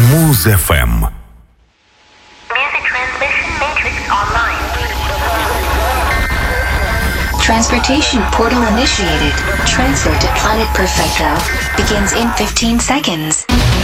Muz-FM. Music transmission matrix online. Transportation portal initiated. Transfer to Planet Perfecto begins in 15 seconds.